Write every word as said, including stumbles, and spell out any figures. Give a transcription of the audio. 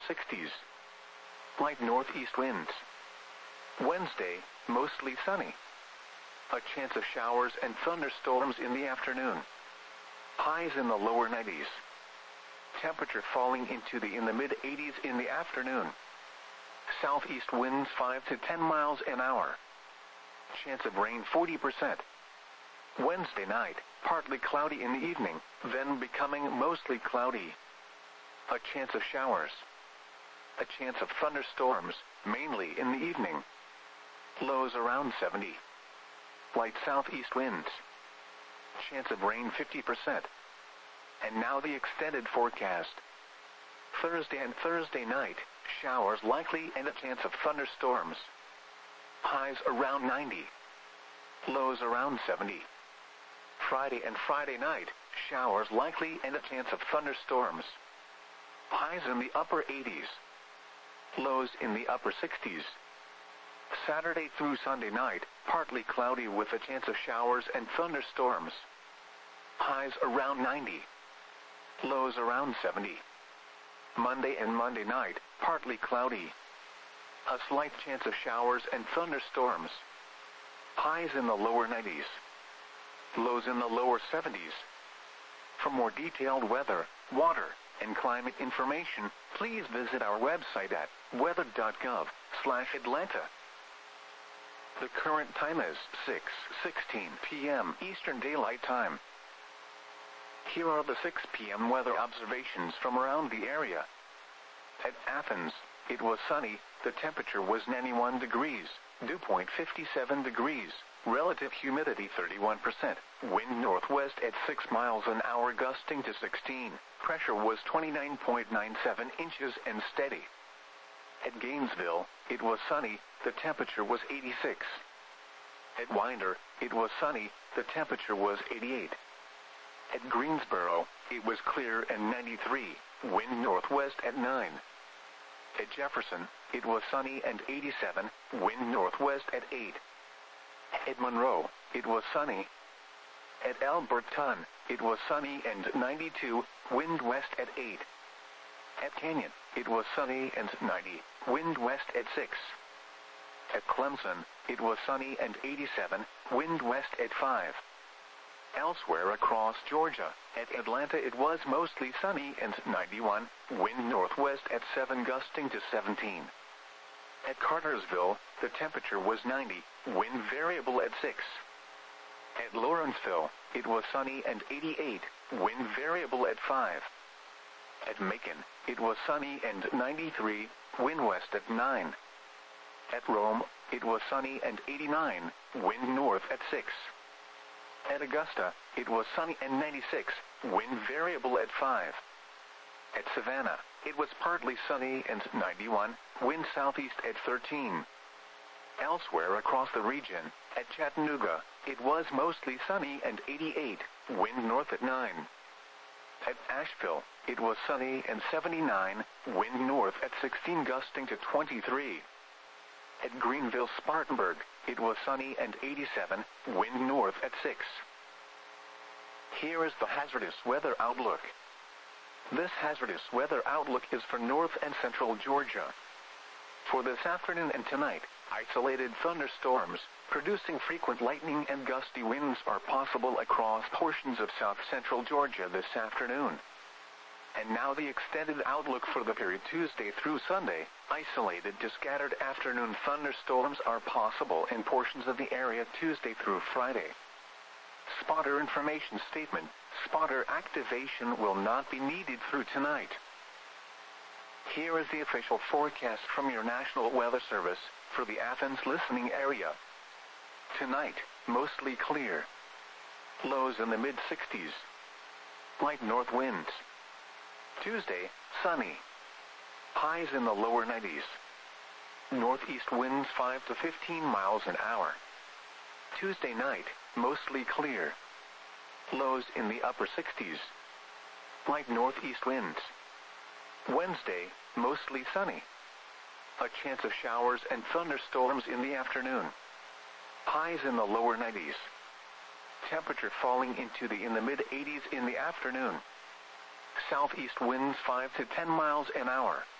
sixties. Light northeast winds. Wednesday, mostly sunny. A chance of showers and thunderstorms in the afternoon. Highs in the lower nineties. Temperature falling into the in the mid eighties in the afternoon. Southeast winds five to ten miles an hour. Chance of rain forty percent. Wednesday night, partly cloudy in the evening, then becoming mostly cloudy. A chance of showers. A chance of thunderstorms, mainly in the evening. Lows around seventy. Light southeast winds. Chance of rain fifty percent. And now the extended forecast. Thursday and Thursday night, showers likely and a chance of thunderstorms. Highs around ninety. Lows around seventy. Friday and Friday night, showers likely and a chance of thunderstorms. Highs in the upper eighties. Lows in the upper sixties. Saturday through Sunday night, partly cloudy with a chance of showers and thunderstorms. Highs around ninety. Lows around seventy. Monday and Monday night, partly cloudy. A slight chance of showers and thunderstorms. Highs in the lower nineties. Lows in the lower seventies. For more detailed weather, water, and climate information, please visit our website at weather dot gov slash Atlanta. The current time is six sixteen p m Eastern Daylight Time. Here are the six p m weather observations from around the area. At Athens, it was sunny, the temperature was ninety-one degrees, dew point fifty-seven degrees, relative humidity thirty-one percent, wind northwest at six miles an hour gusting to sixteen, pressure was twenty-nine point nine seven inches and steady. At Gainesville, it was sunny, the temperature was eighty-six. At Winder, it was sunny, the temperature was eighty-eight. At Greensboro, it was clear and ninety-three, wind northwest at nine. At Jefferson, it was sunny and eighty-seven, wind northwest at eight. At Monroe, it was sunny. At Alberton, it was sunny and ninety-two, wind west at eight. At Canyon, it was sunny and ninety, wind west at six. At Clemson, it was sunny and eighty-seven, wind west at five. Elsewhere across Georgia, at Atlanta it was mostly sunny and ninety-one, wind northwest at seven gusting to seventeen. At Cartersville, the temperature was ninety, wind variable at six. At Lawrenceville, it was sunny and eighty-eight, wind variable at five. At Macon, it was sunny and ninety-three, wind west at nine. At Rome, it was sunny and eighty-nine, wind north at six. At Augusta, it was sunny and ninety-six, wind variable at five. At Savannah, it was partly sunny and ninety-one, wind southeast at thirteen. Elsewhere across the region, at Chattanooga, it was mostly sunny and eighty-eight, wind north at nine. At Asheville, it was sunny and seventy-nine, wind north at sixteen gusting to twenty-three. At Greenville-Spartanburg, it was sunny and eighty-seven, wind north at six. Here is the hazardous weather outlook. This hazardous weather outlook is for north and central Georgia. For this afternoon and tonight, isolated thunderstorms, producing frequent lightning and gusty winds are possible across portions of south-central Georgia this afternoon. And now the extended outlook for the period Tuesday through Sunday. Isolated to scattered afternoon thunderstorms are possible in portions of the area Tuesday through Friday. Spotter information statement. Spotter activation will not be needed through tonight. Here is the official forecast from your National Weather Service for the Athens listening area. Tonight, mostly clear. Lows in the mid sixties. Light north winds. Tuesday, sunny. Highs in the lower nineties. Northeast winds five to fifteen miles an hour. Tuesday night, mostly clear. Lows in the upper sixties. Light northeast winds. Wednesday, mostly sunny. A chance of showers and thunderstorms in the afternoon. Highs in the lower nineties. Temperature falling into the in the mid eighties in the afternoon. Southeast winds five to ten miles an hour.